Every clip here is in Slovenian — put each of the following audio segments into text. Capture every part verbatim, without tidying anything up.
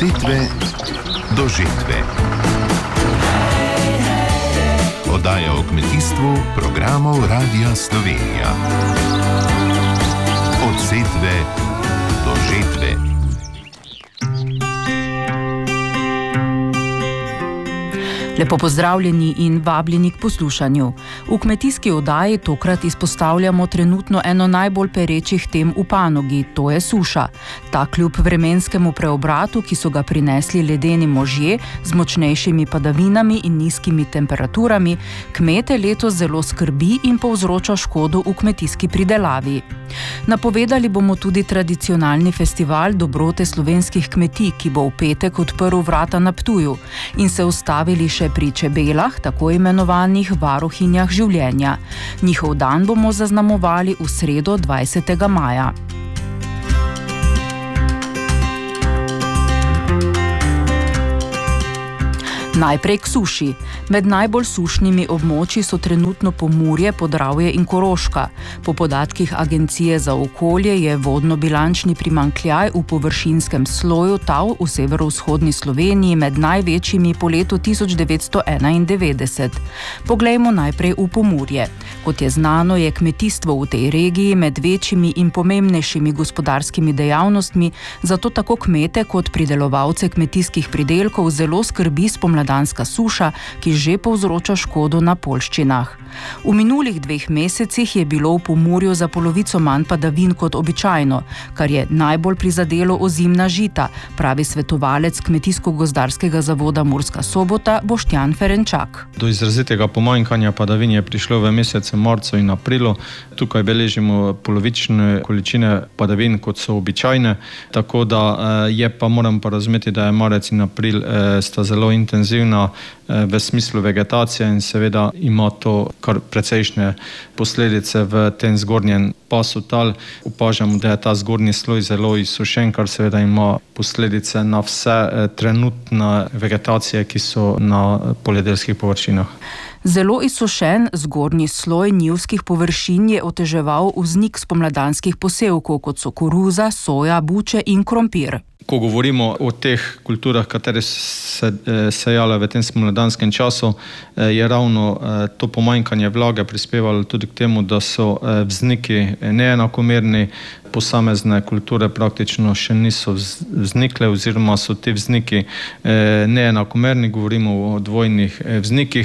setve do žetve. Oddaja o kmetijstvu programov Radia Slovenija. Od setve do žetve. Lepo pozdravljeni in vabljeni k poslušanju. V kmetijski oddaji tokrat izpostavljamo trenutno eno najbolj perečih tem v panogi, to je suša. Ta kljub vremenskemu preobratu, ki so ga prinesli ledeni možje z močnejšimi padavinami in nizkimi temperaturami, kmete letos zelo skrbi in povzroča škodo v kmetijski pridelavi. Napovedali bomo tudi tradicionalni festival dobrote slovenskih kmetij, ki bo v petek odprl vrata na Ptuju, in se ustavili še pri čebelah, tako imenovanih varuhinjah življenja. Njihov dan bomo zaznamovali v sredo dvajsetega maja. Najprej k suši. Med najbolj sušnimi območji so trenutno Pomurje, Podravje in Koroška. Po podatkih Agencije za okolje je vodno-bilančni primanjkljaj v površinskem sloju tal v severovzhodni Sloveniji med največjimi po letu tisoč devetsto enaindevetdeset. Poglejmo najprej v Pomurje. Kot je znano, je kmetijstvo v tej regiji med večjimi in pomembnejšimi gospodarskimi dejavnostmi, zato tako kmete kot pridelovalce kmetijskih pridelkov zelo skrbi spomladanska suša, ki že povzroča škodo na poljščinah. V minulih dveh mesecih je bilo v Pomurju za polovico manj padavin kot običajno, kar je najbolj prizadelo ozimna žita, pravi svetovalec Kmetijsko-gozdarskega zavoda Murska Sobota Boštjan Ferenčak. Do izrazitega pomanjkanja padavin je prišlo v mesecu marcu in aprilu. Tukaj beležimo polovične količine padavin, kot so običajne, tako da je pa moram pa razumeti, da je marec in april sta zelo intenzivna v smislu vegetacije in seveda ima to kar precejšnje posledice v tem zgornjem pasu tal. Opažamo, da je ta zgornji sloj zelo izsušen, kar seveda ima posledice na vse trenutne vegetacije, ki so na poljedelskih površinah. Zelo izsušen zgornji sloj njivskih površin je oteževal vznik spomladanskih posevkov, kot so koruza, soja, buče in krompir. Ko govorimo o teh kulturah, katere se sejale v tem spomladanskem času, je ravno to pomanjkanje vlage prispevalo tudi k temu, da so vzniki neenakomerni, posamezne kulture praktično še niso vznikle oziroma so ti vzniki neenakomerni, govorimo o dvojnih vznikih.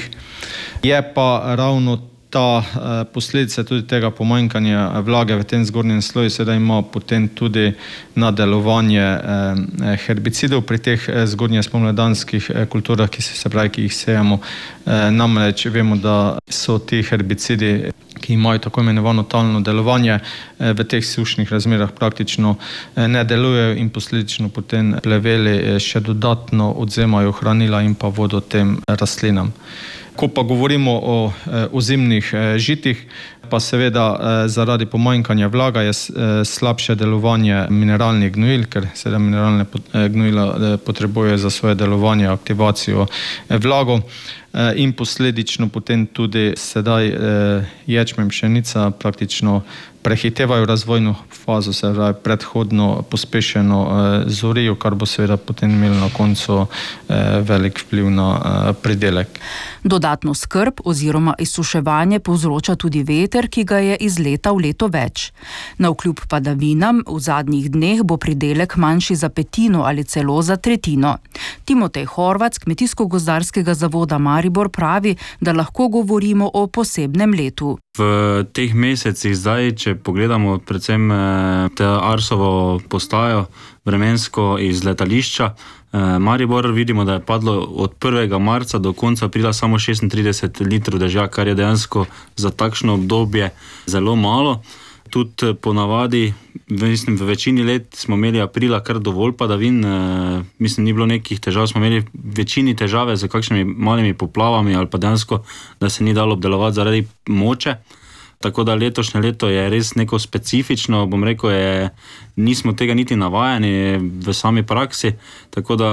Je pa ravno ta posledica tudi tega pomanjkanja vlage v tem zgornjem sloju sedaj ima potem tudi na delovanje herbicidov pri teh zgornje spomladanskih kulturah, ki se, se pravi, ki jih sejamo. Namreč vemo, da so ti herbicidi, ki imajo tako imenovano talno delovanje, v teh sušnih razmerah praktično ne delujejo in posledično potem pleveli še dodatno odzemajo hranila in pa vodo tem rastlinam. Ko pa govorimo o ozimnih žitih, pa seveda zaradi pomanjkanja vlaga je slabše delovanje mineralnih gnojil, ker seveda mineralne gnojila potrebujejo za svoje delovanje aktivacijo vlago in posledično potem tudi sedaj ječmen, pšenica praktično prehitevajo razvojno fazo, se pravi predhodno pospešeno zorijo, kar bo seveda potem imelo na koncu velik vpliv na pridelek. Dodatno skrb oziroma izsuševanje povzroča tudi veter, ki ga je iz leta v leto več. Navkljub padavinam v zadnjih dneh bo pridelek manjši za petino ali celo za tretjino. Timotej Horvat z Kmetijsko-gozdarskega zavoda Maribor pravi, da lahko govorimo o posebnem letu. V teh mesecih zdaj, če pogledamo predvsem te Arsovo postajo vremensko iz letališča Maribor, vidimo, da je padlo od prvega marca do konca aprila samo šestintrideset litrov dežja, kar je dejansko za takšno obdobje zelo malo. Tudi ponavadi, mislim, v večini let smo imeli aprila kar dovolj padavin, mislim, ni bilo nekih težav, smo imeli večini težave z kakšnimi malimi poplavami ali pa dejansko, da se ni dalo obdelovati zaradi moče. Tako da letošnje leto je res neko specifično, bom rekel, je, nismo tega niti navajeni v sami praksi, tako da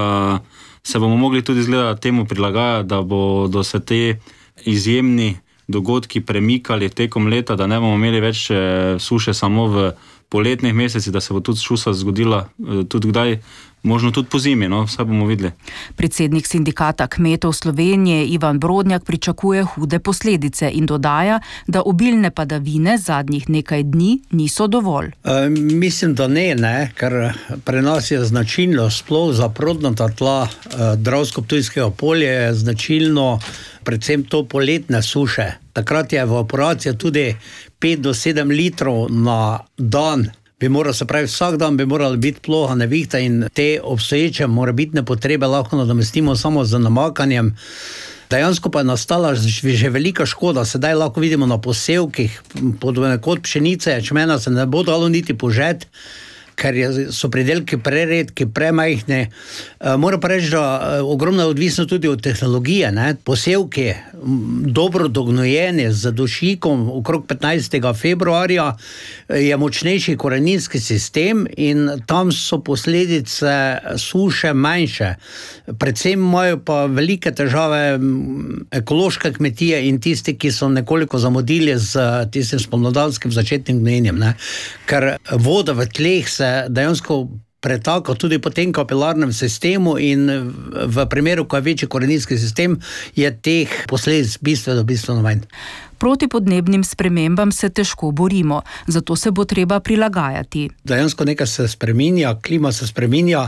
se bomo mogli tudi izgleda temu prilagajati, da bodo se te izjemni dogodki premikali tekom leta, da ne bomo imeli več suše samo v poletnih mesecih, da se bo tudi šusa zgodila tudi kdaj, možno tudi po zimi, no, vse bomo videli. Predsednik sindikata kmetov Slovenije Ivan Brodnjak pričakuje hude posledice in dodaja, da obilne padavine zadnjih nekaj dni niso dovolj. E, mislim, da ne, ne, ker pri nas je značilno sploh za prodnata tla e, Dravsko-Ptujskega polja je značilno predvsem to poletne suše. Takrat je evaporacija tudi pet do sedem litrov na dan. Bi moral, se pravi, vsak dan bi morala biti ploha nevihta in te obstoječe morebitne potrebe lahko nadomestimo samo z namakanjem. Dejansko pa je nastala že velika škoda, sedaj lahko vidimo na posevkih, ponekod pšenice, ječmena se ne bo dalo niti požeti, ker so pridelki preredki, premajhni. E, moram pa reči, da ogromno je odvisno tudi od tehnologije. Ne? Posevki, dobro dognojeni z dušikom, okrog petnajstega februarja, je močnejši koreninski sistem in tam so posledice suše manjše. Predvsem imajo pa velike težave ekološke kmetije in tisti, ki so nekoliko zamudili z tistim spomladanskim začetnim gnojenjem. Ne? Ker voda v tleh se dejansko pretaka tudi po tem kapilarnem sistemu in v primeru, ko je večji koreninski sistem, je teh posledic bistveno, bistveno manj. Proti podnebnim spremembam se težko borimo, zato se bo treba prilagajati. Dejansko nekaj se spreminja, klima se spreminja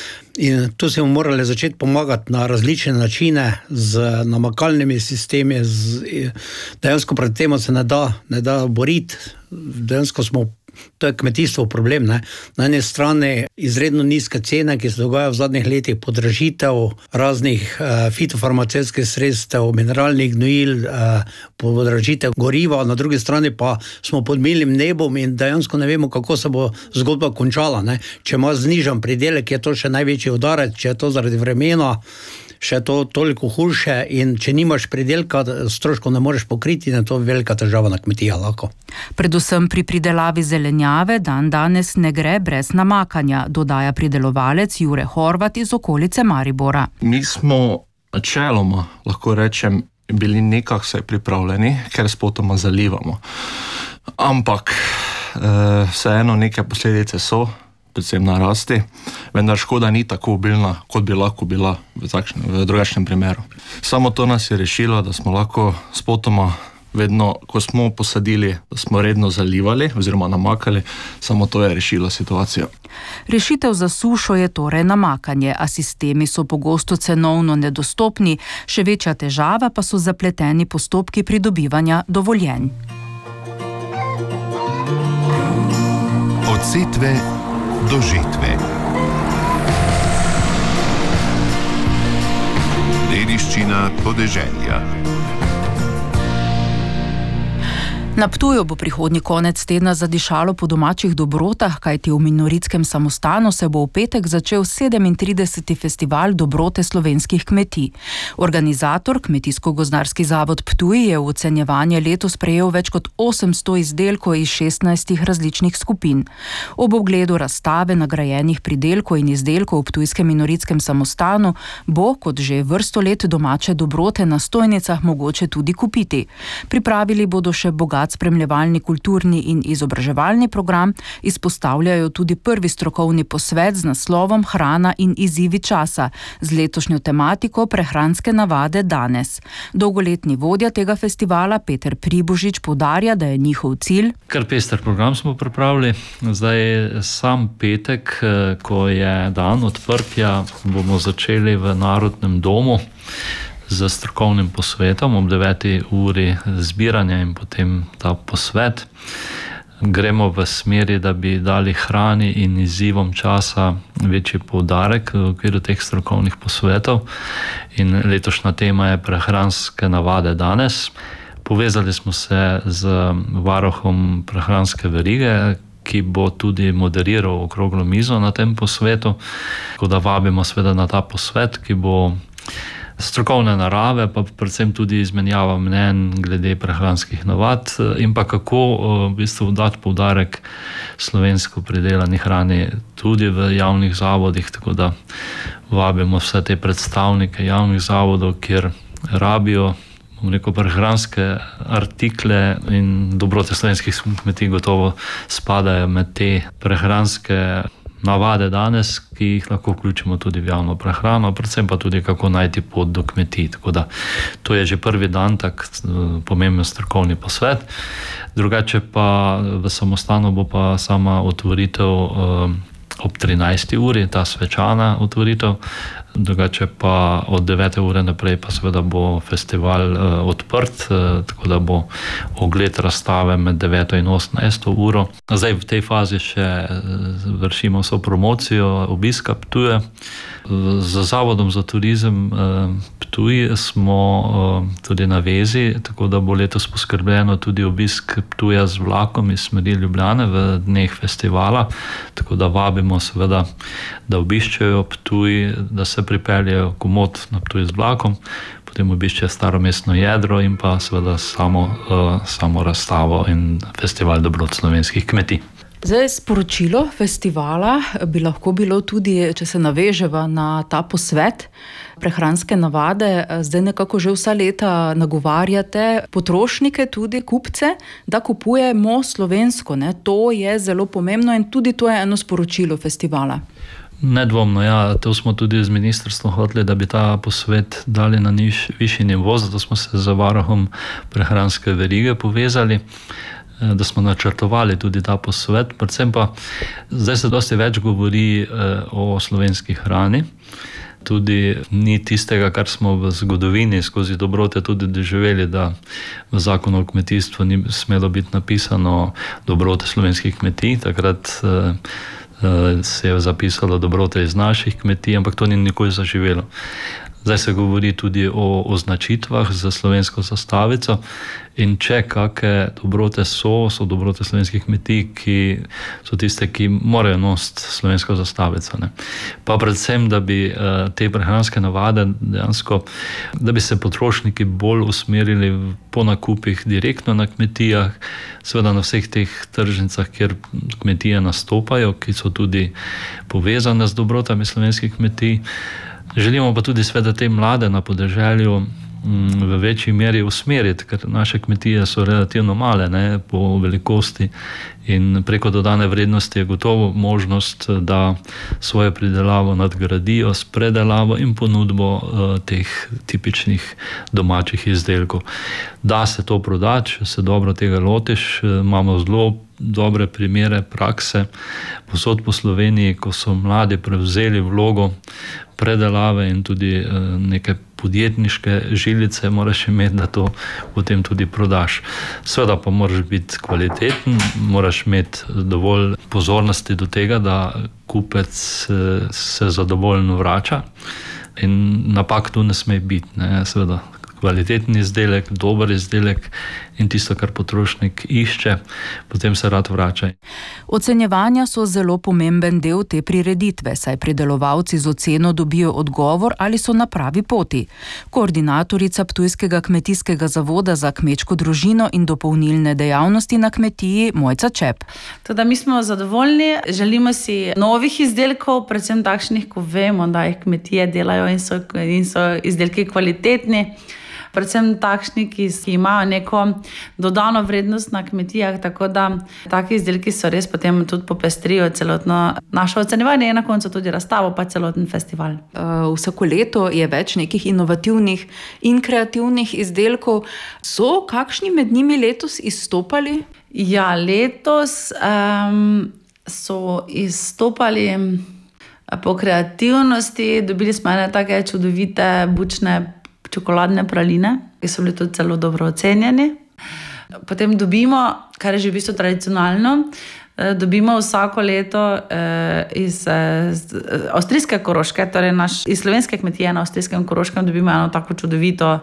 in tu smo morali začeti pomagati na različne načine z namakalnimi sistemi. Z, dejansko pred tem se ne da, ne da boriti. Dejansko smo To je kmetijstvo problem. Ne? Na eni strani izredno nizke cene, ki se dogajajo v zadnjih letih, podražitev raznih uh, fitofarmacevtskih sredstev, mineralnih gnojil, uh, podražitev goriva, na drugi strani pa smo pod milnim nebom in dejansko ne vemo, kako se bo zgodba končala. Ne? Če ima znižan pridelek, je to še največji udarec, če je to zaradi vremena, še to toliko hujše in če nimaš pridelka, stroškov ne moreš pokriti in je to velika težava na kmetija lahko. Predvsem pri pridelavi zelenjave dan danes ne gre brez namakanja, dodaja pridelovalec Jure Horvat iz okolice Maribora. Mi smo načeloma, lahko rečem, bili nekako vse pripravljeni, ker spotoma zalivamo. Ampak eh, vseeno neke posledice so, predvsem na rasti, vendar škoda ni tako obilna, kot bi lahko bila v, takšne, v drugačnem primeru. Samo to nas je rešilo, da smo lahko spotoma vedno, ko smo posadili, da smo redno zalivali oziroma namakali, samo to je rešilo situacijo. Rešitev za sušo je torej namakanje, a sistemi so pogosto cenovno nedostopni, še večja težava pa so zapleteni postopki pridobivanja dovoljenj. Od setve do žetve. Dediščina podeželja. Na Ptuju bo prihodnji konec tedna zadišalo po domačih dobrotah, kajti v Minoritskem samostanu se bo v petek začel sedemintrideseti festival dobrote slovenskih kmetij. Organizator, Kmetijsko-gozdarski zavod Ptuj, je v ocenjevanje letos prejel več kot osemsto izdelkov iz šestnajstih različnih skupin. Ob ogledu razstave nagrajenih pridelkov in izdelkov v Ptujskem Minoritskem samostanu bo, kot že vrsto let, domače dobrote na stojnicah mogoče tudi kupiti. Pripravili bodo še bogat spremljevalni kulturni in izobraževalni program, izpostavljajo tudi prvi strokovni posvet z naslovom Hrana in izzivi časa z letošnjo tematiko Prehranske navade danes. Dolgoletni vodja tega festivala Peter Pribožič poudarja, da je njihov cilj. Kar pester program smo pripravili. Zdaj sam petek, ko je dan odprtja, bomo začeli v Narodnem domu z strokovnim posvetom ob deveti uri zbiranja in potem ta posvet. Gremo v smeri, da bi dali hrani in izzivom časa večji poudarek v okviru teh strokovnih posvetov. In letošnja tema je Prehranske navade danes. Povezali smo se z varuhom prehranske verige, ki bo tudi moderiral okroglo mizo na tem posvetu. Tako da vabimo seveda na ta posvet, ki bo strokovne narave, pa predvsem tudi izmenjava mnenj glede prehranskih navad in pa kako v bistvu dati poudarek slovensko pridelani hrani tudi v javnih zavodih, tako da vabimo vse te predstavnike javnih zavodov, kjer rabijo bom rekel, prehranske artikle in dobrote slovenskih kmetij gotovo spadajo med te prehranske navade danes, ki jih lahko vključimo tudi v javno prehrano, predvsem pa tudi kako najti pot do kmetij. Tako da to je že prvi dan tak pomemben strokovni posvet. Drugače pa v samostanu bo pa sama otvoritev ob trinajsti uri, ta svečana otvoritev. Drugače pa od devete ure naprej pa seveda bo festival uh, odprt, uh, tako da bo ogled razstave med deveto in osemnajsto uro. Zdaj v tej fazi še uh, vršimo vso promocijo obiska Ptuja. Z Zavodom za turizem uh, Ptuj smo uh, tudi na vezi, tako da bo letos poskrbljeno tudi obisk Ptuja z vlakom iz smeri Ljubljane v dneh festivala, tako da vabimo seveda, da obiščejo Ptuj, da se pripeljejo komot na Ptuj z vlakom, potem obiščejo staro mestno jedro in pa seveda samo, uh, samo razstavo in festival dobrot slovenskih kmetij. Zdaj, sporočilo festivala bi lahko bilo tudi, če se naveževa na ta posvet, prehranske navade. Zdaj nekako že vsa leta nagovarjate potrošnike, tudi kupce, da kupujemo slovensko. Ne? To je zelo pomembno in tudi to je eno sporočilo festivala. Nedvomno, ja, to smo tudi z ministrstvom hoteli, da bi ta posvet dali na niž, višji nivo, zato smo se z varuhom prehranske verige povezali, da smo načrtovali tudi ta posvet, predvsem pa zdaj se dosti več govori eh, o slovenski hrani. Tudi ni tistega, kar smo v zgodovini skozi dobrote tudi doživeli, da v zakonu o kmetijstvu ni smelo biti napisano dobrote slovenskih kmetij. Takrat eh, se je zapisalo dobrote iz naših kmetij, ampak to ni nikoli zaživelo. Zdaj se govori tudi o označitvah za slovensko zastavico in če kakšne dobrote so, so dobrote slovenskih kmetij, ki so tiste, ki morajo nositi slovensko zastavico. Ne. Pa predvsem, da bi te prehranske navade dejansko, da bi se potrošniki bolj usmerili po nakupih direktno na kmetijah, seveda na vseh teh tržnicah, kjer kmetije nastopajo, ki so tudi povezane z dobrotami slovenskih kmetij. Želimo pa tudi sveda te mlade na podeželju v večji meri usmeriti, ker naše kmetije so relativno male, ne, po velikosti in preko dodane vrednosti je gotovo možnost, da svojo pridelavo nadgradijo s predelavo in ponudbo uh, teh tipičnih domačih izdelkov. Da se to proda, če se dobro tega lotiš, imamo zelo dobre primere prakse povsod po Sloveniji, ko so mladi prevzeli vlogo predelave in tudi uh, neke podjetniške žilice moraš imeti, da to potem tudi prodaš. Seveda pa moraš biti kvaliteten, moraš imeti dovolj pozornosti do tega, da kupec se zadovoljno vrača in napak tu ne sme biti. Ne? Seveda kvaliteten izdelek, dober izdelek in tisto, kar potrošnik išče, potem se rad vrača. Ocenjevanja so zelo pomemben del te prireditve, saj pridelovalci z oceno dobijo odgovor, ali so na pravi poti. Koordinatorica Ptujskega kmetijskega zavoda za kmečko družino in dopolnilne dejavnosti na kmetiji Mojca Čep. Teda mi smo zadovoljni, želimo si novih izdelkov, predvsem takšnih, ko vemo, da jih kmetije delajo in so, in so izdelki kvalitetni. Predvsem takšni, ki imajo neko dodano vrednost na kmetijah, tako da taki izdelki so res potem tudi popestrijo celotno naše ocenjevanje in na koncu tudi razstavo, pa celoten festival. Vsako leto je več nekih inovativnih in kreativnih izdelkov. So kakšni med njimi letos izstopali? Ja, letos um, so izstopali po kreativnosti. Dobili smo ene take čudovite bučne čokoladne praline, ki so bili tudi zelo dobro ocenjeni. Potem dobimo, kar je že v bistvu tradicionalno, dobimo vsako leto iz avstrijske Koroške, torej naš, iz slovenske kmetije na avstrijskem Koroškem dobimo eno tako čudovito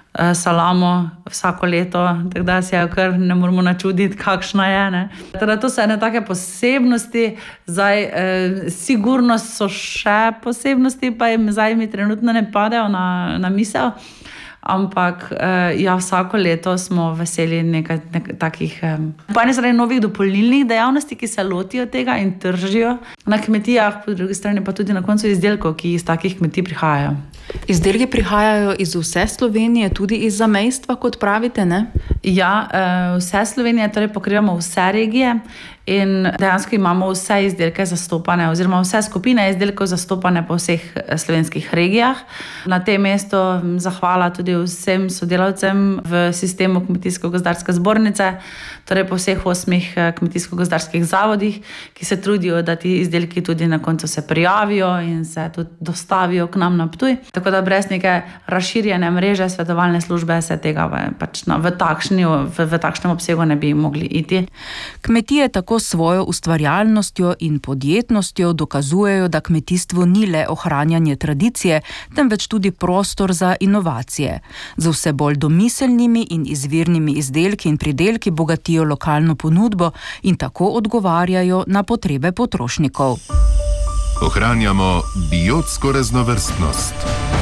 salamo vsako leto, tako da se jo kar ne moramo načuditi, kakšna je. Ne? Teda to so ene take posebnosti, zdaj eh, sigurno so še posebnosti, pa jim zdaj mi trenutno ne padejo na, na misel, ampak ja, vsako leto smo veseli nekaj, nekaj takih po eni strani novih dopolnilnih dejavnosti, ki se lotijo tega in tržijo na kmetijah, po drugi strani pa tudi na koncu izdelkov, ki iz takih kmetij prihajajo. Izdelki prihajajo iz vse Slovenije, tudi iz zamejstva, kot pravite, ne? Ja, vse Slovenije, torej pokrivamo vse regije in dejansko imamo vse izdelke zastopane oziroma vse skupine izdelkov zastopane po vseh slovenskih regijah. Na tem mestu zahvala tudi vsem sodelavcem v sistemu Kmetijsko-gozdarske zbornice, torej po vseh osmih kmetijsko-gozdarskih zavodih, ki se trudijo, da ti izdelki tudi na koncu se prijavijo in se tudi dostavijo k nam na Ptuj. Tako da brez neke razširjene mreže svetovalne službe se tega pač v, takšni, v, v takšnem obsegu ne bi mogli iti. Kmetije tako svojo ustvarjalnostjo in podjetnostjo dokazujejo, da kmetijstvo ni le ohranjanje tradicije, temveč tudi prostor za inovacije. Z vse bolj domiselnimi in izvirnimi izdelki in pridelki bogatijo lokalno ponudbo in tako odgovarjajo na potrebe potrošnikov. Ohranjamo biotsko raznovrstnost.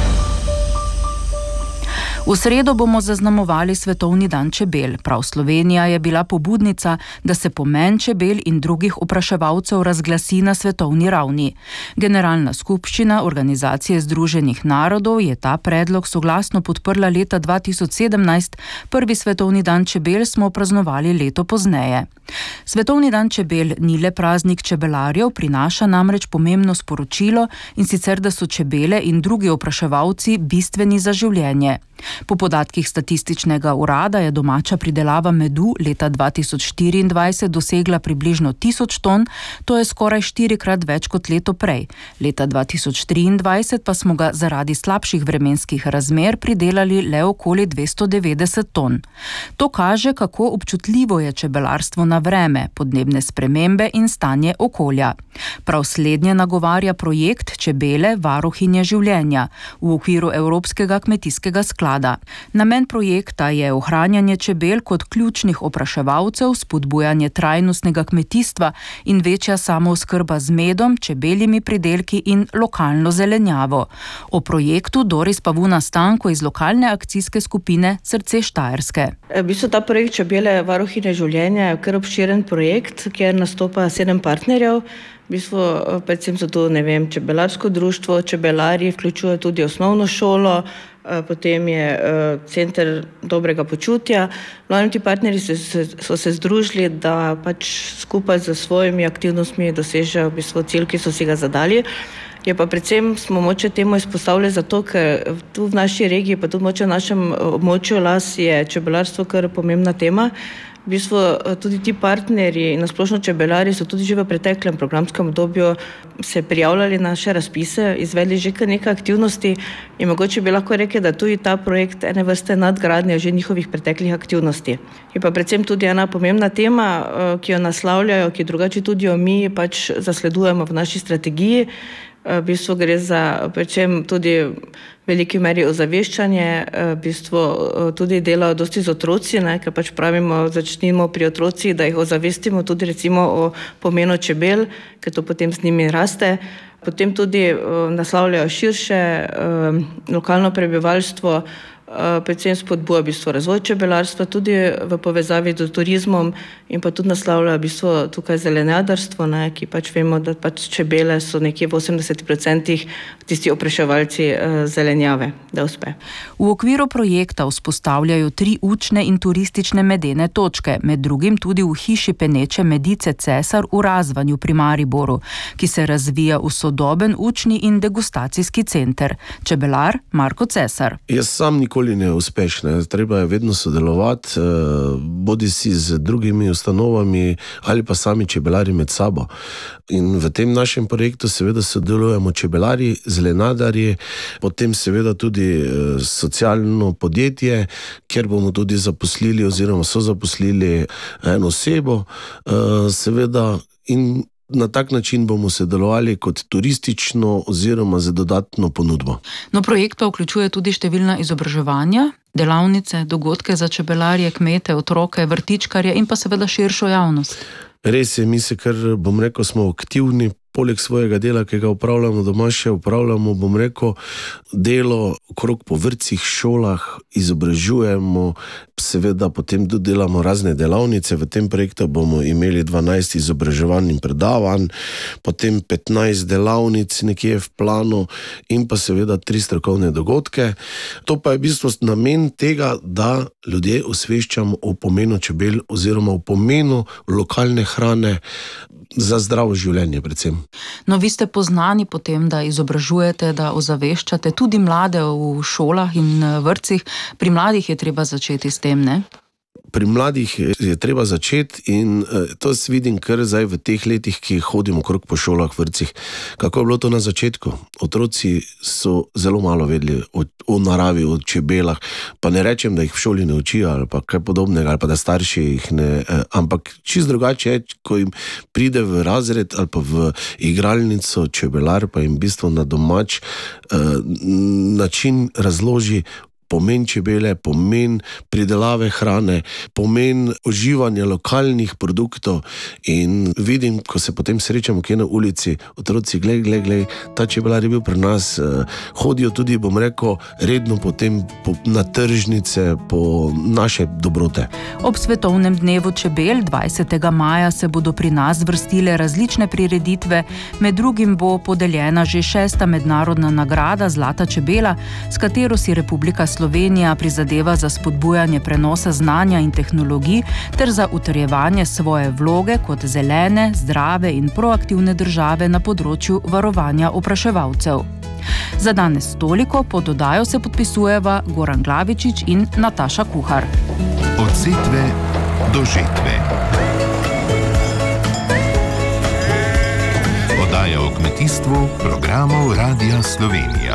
V sredo bomo zaznamovali Svetovni dan čebel. Prav Slovenija je bila pobudnica, da se pomen čebel in drugih opraševalcev razglasi na svetovni ravni. Generalna skupščina Organizacije združenih narodov je ta predlog soglasno podprla leta dva tisoč sedemnajst, prvi Svetovni dan čebel smo praznovali leto pozneje. Svetovni dan čebel ni le praznik čebelarjev, prinaša namreč pomembno sporočilo, in sicer, da so čebele in drugi opraševalci bistveni za življenje. Po podatkih statističnega urada je domača pridelava medu leta dva tisoč štiriindvajset dosegla približno tisoč ton, to je skoraj štirikrat več kot leto prej. Leta dva tisoč triindvajset pa smo ga zaradi slabših vremenskih razmer pridelali le okoli dvesto devetdeset ton. To kaže, kako občutljivo je čebelarstvo na vreme, podnebne spremembe in stanje okolja. Prav slednje nagovarja projekt Čebele, varuhinje življenja v okviru Evropskega kmetijskega sklada. Namen projekta je ohranjanje čebel kot ključnih opraševalcev, spodbujanje trajnostnega kmetijstva in večja samooskrba z medom, čebeljimi pridelki in lokalno zelenjavo. O projektu Doris Pavuna Stanko iz lokalne akcijske skupine Srce Štajerske. V bistvu ta projekt Čebele, varuhinje življenja je kar obširen projekt, kjer nastopa sedem partnerjev. V bistvu predvsem so to, ne vem, čebelarsko društvo, čebelari, vključuje tudi osnovno šolo, potem je center dobrega počutja. No, ti partnerji so, so se združili, da pač skupaj z svojimi aktivnostmi dosežejo v bistvu cilj, ki so si ga zadali. Je pa predvsem smo moče temu izpostavili zato, ker tu v naši regiji, pa tudi moče v našem območju las je čebelarstvo kar pomembna tema. V bistvu tudi ti partnerji in nasplošno čebelari so tudi že v preteklem programskem obdobju se prijavljali na naše razpise, izvedli že kar nekaj aktivnosti in mogoče bi lahko rekli, da tudi ta projekt ene vrste nadgradnje že njihovih preteklih aktivnosti. Je pa predvsem tudi ena pomembna tema, ki jo naslavljajo, ki drugače tudi jo mi pač zasledujemo v naši strategiji. V bistvu gre za predvsem tudi v veliki meri ozaveščanje, v bistvu tudi delajo dosti z otroci, ne, ker pač pravimo, začnimo pri otrocih, da jih ozavestimo tudi recimo o pomenu čebel, ker to potem z njimi raste. Potem tudi naslavljajo širše lokalno prebivalstvo, predvsem spodbuja v bistvu razvoj čebelarstva, tudi v povezavi z turizmom in pa tudi naslavlja v bistvu tukaj zelenjadarstvo, ne, ki pač vemo, da pač čebele so nekje v osemdeset procentih tisti opraševalci zelenjave, da uspe. V okviru projekta vzpostavljajo tri učne in turistične medene točke, med drugim tudi v hiši peneče medice Cesar v Razvanju pri Mariboru, ki se razvija v sodoben učni in degustacijski center. Čebelar Marko Cesar. Jaz sam nikoli ne uspeš, ne. Treba je vedno sodelovati, bodi si z drugimi ustanovami ali pa sami čebelari med sabo. In v tem našem projektu seveda sodelujemo čebelari, zelenadarji, potem seveda tudi socialno podjetje, kjer bomo tudi zaposlili oziroma so zaposlili eno osebo, seveda in na tak način bomo sodelovali kot turistično oziroma za dodatno ponudbo. No, projekt pa vključuje tudi številna izobraževanja, delavnice, dogodke za čebelarje, kmete, otroke, vrtičkarje in pa seveda širšo javnost. Res je, mi se kar, bom rekel, smo aktivni poleg svojega dela, ki ga upravljamo doma, še upravljamo, bom rekel, delo okrog po vrtcih, šolah, izobražujemo, seveda potem tudi delamo razne delavnice. V tem projektu bomo imeli dvanajst izobraževanj in predavanj, potem petnajst delavnic nekje v planu in pa seveda tri strokovne dogodke. To pa je v bistvu namen tega, da ljudje osveščamo o pomenu čebel oziroma o pomenu lokalne hrane za zdravo življenje predvsem. No, vi ste poznani po tem, da izobražujete, da ozaveščate tudi mlade v šolah in vrtcih. Pri mladih je treba začeti s tem, ne? Pri mladih je treba začeti in to vidim kar zdaj v teh letih, ki hodim okrog po šolah, vrtcih. Kako je bilo to na začetku? Otroci so zelo malo vedeli o, o naravi, o čebelah, pa ne rečem, da jih v šoli ne učijo ali pa kaj podobnega, ali pa da starši jih ne, ampak čisto drugače je, ko jim pride v razred ali pa v igralnico čebelar, pa jim v bistvu na domač uh, način razloži pomen čebele, pomen pridelave hrane, pomen uživanja lokalnih produktov in vidim, ko se potem srečamo kje na ulici, otroci, glej, glej, glej, ta čebelar je bil pri nas, hodijo tudi, bom rekel, redno potem po, na tržnice, po naše dobrote. Ob svetovnem dnevu čebel dvajsetega maja se bodo pri nas vrstile različne prireditve, med drugim bo podeljena že šesta mednarodna nagrada Zlata čebela, s katero si Republika Slovenija prizadeva za spodbujanje prenosa znanja in tehnologij ter za utrjevanje svoje vloge kot zelene, zdrave in proaktivne države na področju varovanja opraševalcev. Za danes toliko, pod oddajo se podpisujeva Goran Glavičič in Nataša Kuhar. Od setve do žetve. Oddaja o kmetijstvu programov Radia Slovenija.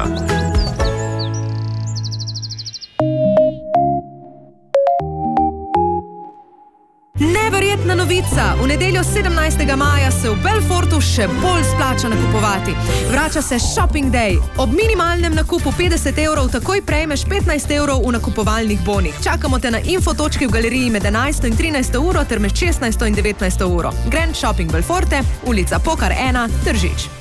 Neverjetna novica! V nedeljo sedemnajstega maja se v Belfortu še bolj splača nakupovati. Vrača se Shopping Day. Ob minimalnem nakupu petdeset evrov takoj prejmeš petnajst evrov v nakupovalnih bonih. Čakamo te na info točki v galeriji med enajsto in trinajsto uro ter med šestnajsto in devetnajsto uro. Grand Shopping Belforte, ulica Pokar ena, Tržič.